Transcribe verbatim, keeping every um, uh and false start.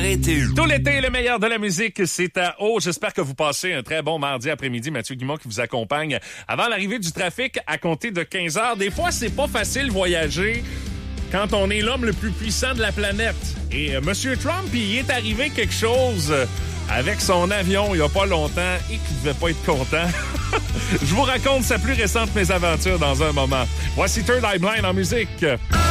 arrêter. Tout l'été, le meilleur de la musique, c'est à haut. J'espère que vous passez un très bon mardi après-midi. Mathieu Guimont qui vous accompagne avant l'arrivée du trafic à compter de quinze heures. Des fois, c'est pas facile voyager quand on est l'homme le plus puissant de la planète. Et euh, M. Trump, il est arrivé quelque chose avec son avion il y a pas longtemps et qui devait pas être content. Je vous raconte sa plus récente mésaventure dans un moment. Voici Third Eye Blind en musique.